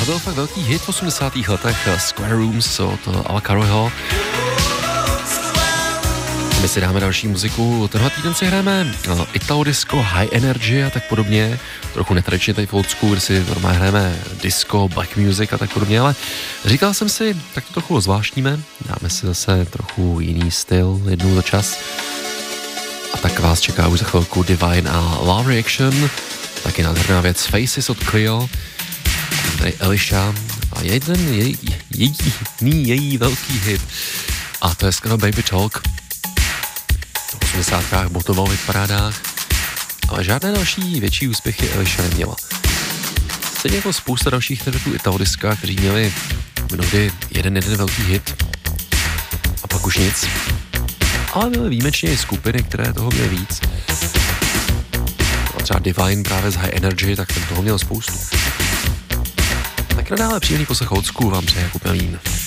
Tohle byl fakt velký hit v 80. letech, Square Rooms od Ala Caroyho. My si dáme další muziku. Tenhle týden si hrajeme Italo Disco, High Energy a tak podobně. Trochu netradičně tady v old school, kde si normálně hrajeme disco, black music a tak podobně, ale říkal jsem si, tak to trochu zvláštníme. Dáme si zase trochu jiný styl jednou za čas. A tak vás čeká už za chvilku Divine a Love Reaction. Taky nádherná věc Faces od Clio. Tady Elisha a její velký hit. A to je skoro Baby Talk. V 80kách botových parádách, ale žádné další větší úspěchy Elisha neměla. Stejně jako spousta dalších interpretů Italo Diska, kteří měli mnohdy jeden velký hit a pak už nic. Ale byly výjimečně i skupiny, které toho měly víc. A třeba Divine právě z High Energy, tak ten toho měl spoustu. Tak nadále příjemný poslech old school vám přeje Jakub Melín.